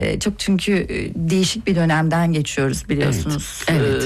Çok çünkü değişik bir dönemden geçiyoruz biliyorsunuz. Evet.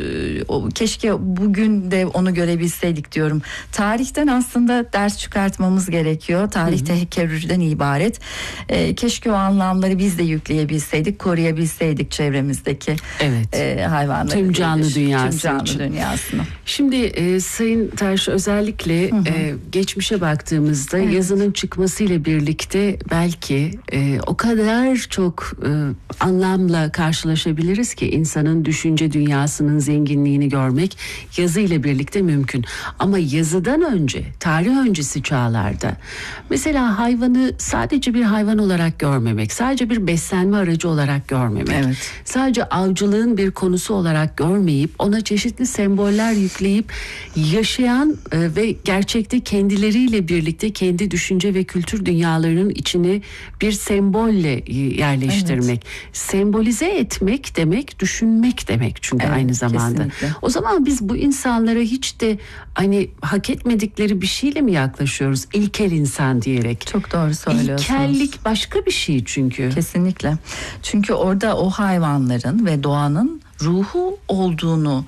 Keşke bugün de onu görebilseydik diyorum. Tarihten aslında ders çıkartmamız gerekiyor. Tarih tekerrürden ibaret. Keşke o anlamları biz de yükleyebilseydik, koruyabilseydik çevremizdeki hayvanları. Tüm canlı dünyası tüm canlı için. dünyasını. Şimdi Sayın Taş, özellikle geçmişe baktığımızda yazının çıkmasıyla birlikte belki o kadar çok anlamla karşılaşabiliriz ki insanın düşünce dünyasının zenginliğini görmek yazı ile birlikte mümkün. Ama yazıdan önce, tarih öncesi çağlarda mesela hayvanı sadece bir hayvan olarak görmemek, sadece bir beslenme aracı olarak görmemek, sadece avcılığın bir konusu olarak görmeyip ona çeşitli semboller yükleyip yaşayan ve gerçekte kendileriyle birlikte kendi düşünce ve kültür dünyalarının içine bir sembolle yerleştirmek. Sembolize etmek demek, düşünmek demek çünkü aynı zamanda. Kesinlikle. O zaman biz bu insanlara hiç de hani hak etmedikleri bir şeyle mi yaklaşıyoruz? İlkel insan diyerek. Çok doğru söylüyorsunuz. İlkellik başka bir şey çünkü. Kesinlikle. Çünkü orada o hayvanların ve doğanın ruhu olduğunu,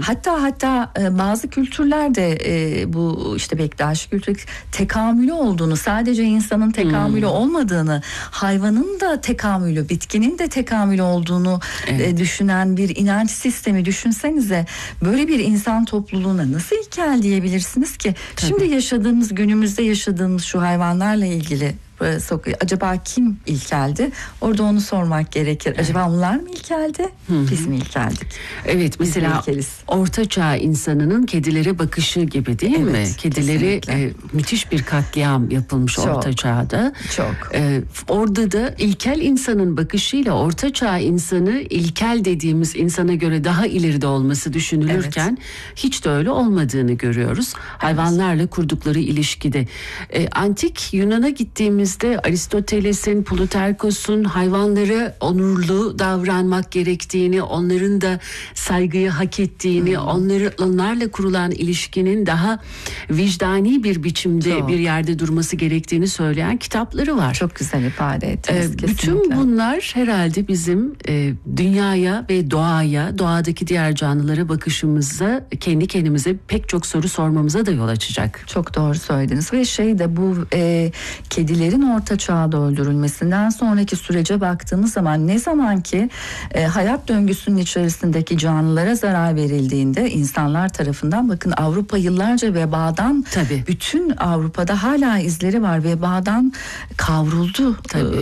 hatta bazı kültürlerde bu işte Bektaşi kültürü tekamülü olduğunu, sadece insanın tekamülü olmadığını, hayvanın da tekamülü, bitkinin de tekamülü olduğunu düşünen bir inanç sistemi düşünsenize, böyle bir insan topluluğuna nasıl ilkel diyebilirsiniz ki? Şimdi yaşadığımız, günümüzde yaşadığımız şu hayvanlarla ilgili acaba kim ilkeldi? Orada onu sormak gerekir. Acaba onlar mı ilkeldi? Biz mi ilkeldik? Evet, mesela Ortaçağ insanının kedilere bakışı gibi değil mi? Kedileri müthiş bir katliam yapılmış Ortaçağ'da. Çok. Orada da ilkel insanın bakışıyla Ortaçağ insanı ilkel dediğimiz insana göre daha ileride olması düşünülürken hiç de öyle olmadığını görüyoruz. Hayvanlarla kurdukları ilişkide. Antik Yunan'a gittiğimiz Aristoteles'in, Plutarkos'un hayvanlara onurlu davranmak gerektiğini, onların da saygıyı hak ettiğini, onlarla kurulan ilişkinin daha vicdani bir biçimde bir yerde durması gerektiğini söyleyen kitapları var. Çok güzel ifade ettiniz. Bütün bunlar herhalde bizim dünyaya ve doğadaki diğer canlılara bakışımıza, kendi kendimize pek çok soru sormamıza da yol açacak. Çok doğru söylediniz ve bu kedilerin Orta Çağ'da öldürülmesinden sonraki sürece baktığımız zaman, ne zaman ki hayat döngüsünün içerisindeki canlılara zarar verildiğinde insanlar tarafından, bakın Avrupa yıllarca vebadan, bütün Avrupa'da hala izleri var, vebadan kavruldu.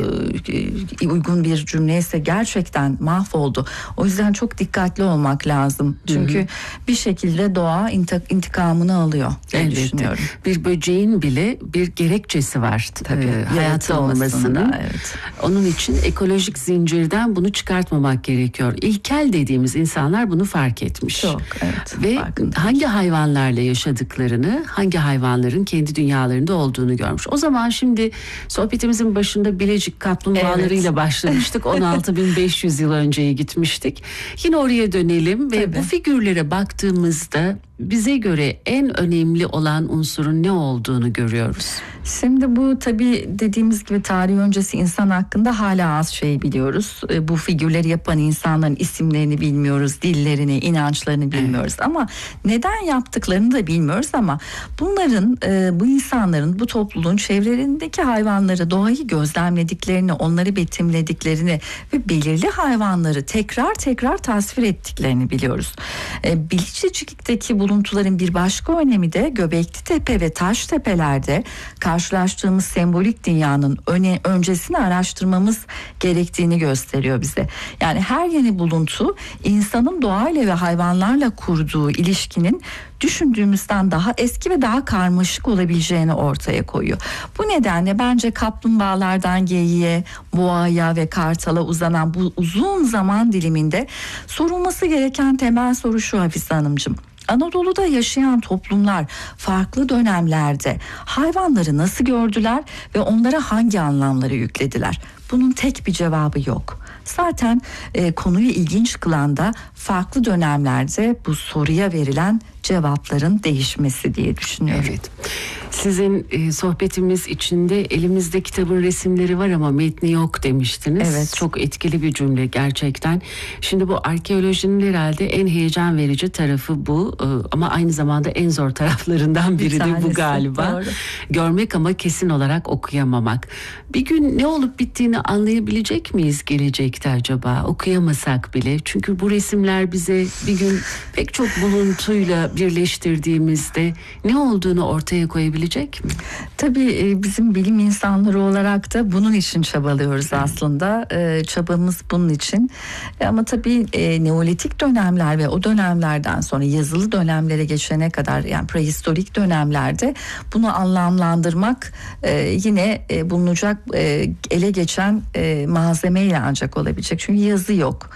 Uygun bir cümleyse gerçekten mahvoldu. O yüzden çok dikkatli olmak lazım. Çünkü bir şekilde doğa intikamını alıyor diye düşünüyorum. Bir böceğin bile bir gerekçesi var. Hayatta olmasının. Onun için ekolojik zincirden bunu çıkartmamak gerekiyor. İlkel dediğimiz insanlar bunu fark etmiş. Ve hangi hayvanlarla yaşadıklarını, hangi hayvanların kendi dünyalarında olduğunu görmüş. O zaman şimdi sohbetimizin başında Bilecik kaplumbağalarıyla başlamıştık. 16.500 yıl önceye gitmiştik. Yine oraya dönelim ve bu figürlere baktığımızda bize göre en önemli olan unsurun ne olduğunu görüyoruz. Şimdi bu tabii dediğimiz gibi tarih öncesi insan hakkında hala az şey biliyoruz. Bu figürleri yapan insanların isimlerini bilmiyoruz, dillerini, inançlarını bilmiyoruz. Ama neden yaptıklarını da bilmiyoruz, ama bunların, bu insanların, bu topluluğun çevrelerindeki hayvanları, doğayı gözlemlediklerini, onları betimlediklerini ve belirli hayvanları tekrar tasvir ettiklerini biliyoruz. Bilecik'teki buluntuların bir başka önemi de Göbekli Tepe ve Taştepe'lerde karşılaştığımız sembolik dünyanın öncesini araştırmamız gerektiğini gösteriyor bize. Yani her yeni buluntu insanın doğayla ve hayvanlarla kurduğu ilişkinin düşündüğümüzden daha eski ve daha karmaşık olabileceğini ortaya koyuyor. Bu nedenle bence kaplumbağalardan geyiğe, boğaya ve kartala uzanan bu uzun zaman diliminde sorulması gereken temel soru şu Hafize Hanımcığım. Anadolu'da yaşayan toplumlar farklı dönemlerde hayvanları nasıl gördüler ve onlara hangi anlamları yüklediler? Bunun tek bir cevabı yok. Zaten konuyu ilginç kılan da farklı dönemlerde bu soruya verilen cevapların değişmesi diye düşünüyorum. Sizin sohbetimiz içinde elimizde kitabın resimleri var ama metni yok demiştiniz. Evet. Çok etkili bir cümle gerçekten. Şimdi bu arkeolojinin herhalde en heyecan verici tarafı bu. Ama aynı zamanda en zor taraflarından biri de bu galiba. Doğru. Görmek ama kesin olarak okuyamamak. Bir gün ne olup bittiğini anlayabilecek miyiz gelecekte acaba? Okuyamasak bile. Çünkü bu resimler bize bir gün pek çok buluntuyla birleştirdiğimizde ne olduğunu ortaya koyabilecek mi? Tabii bizim bilim insanları olarak da bunun için çabalıyoruz aslında. Çabamız bunun için. Ama tabii Neolitik dönemler ve o dönemlerden sonra yazılı dönemlere geçene kadar, yani prehistorik dönemlerde bunu anlamlandırmak yine bulunacak ele geçen malzemeyle ancak olabilecek. Çünkü yazı yok.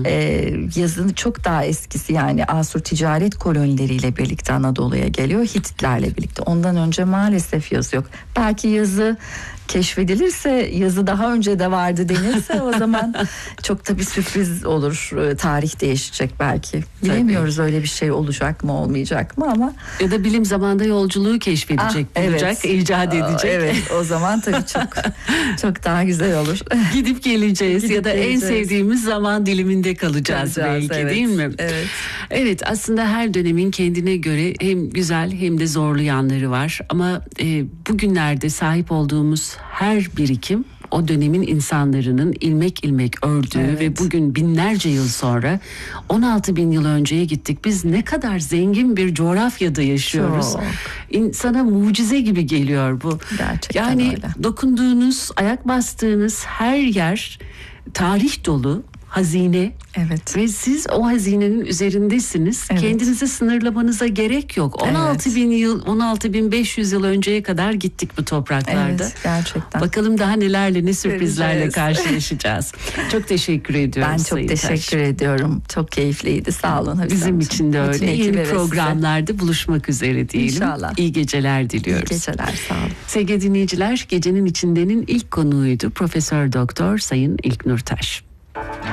Yazının çok daha eskisi, yani Asur ticaret kolonileriyle birlikte Anadolu'ya geliyor. Hititlerle birlikte. Ondan önce maalesef yazı yok. Belki yazı keşfedilirse, yazı daha önce de vardı denirse o zaman çok tabii sürpriz olur. Tarih değişecek belki. Bilemiyoruz öyle bir şey olacak mı olmayacak mı ama. Ya da bilim zamanda yolculuğu keşfedecek, bulacak, evet. icat edecek. Evet, o zaman tabii çok daha güzel olur. Gidip geleceğiz ya da en sevdiğimiz zaman diliminde kalacağız belki, evet, değil mi? Evet. Evet, aslında her dönemin kendine göre hem güzel hem de zorlu yanları var. Ama bugünlerde sahip olduğumuz her birikim o dönemin insanlarının ilmek ilmek ördüğü ve bugün binlerce yıl sonra 16 bin yıl önceye gittik. Biz ne kadar zengin bir coğrafyada yaşıyoruz. Çok. İnsana mucize gibi geliyor bu. Gerçekten yani öyle. Dokunduğunuz, ayak bastığınız her yer tarih dolu, hazine. Evet. Ve siz o hazinenin üzerindesiniz. Evet. Kendinizi sınırlamanıza gerek yok. 16 bin yıl, 16.500 yıl önceye kadar gittik bu topraklarda. Evet, gerçekten. Bakalım daha nelerle, ne sürprizlerle Göreceğiz. karşılaşacağız. Çok teşekkür ediyorum. Ben çok Sayın Taş. teşekkür ediyorum. Çok keyifliydi. Sağ olun Hafize Bizim Hanımcığım. için de Bütün öyle. ekibe Yeni ve size. programlarda buluşmak üzere diyelim. İnşallah. İyi geceler diliyoruz. İyi geceler, sağ olun. Sevgili dinleyiciler, Gecenin İçinde'nin ilk konuğuydu Profesör Doktor Sayın İlknur Taş.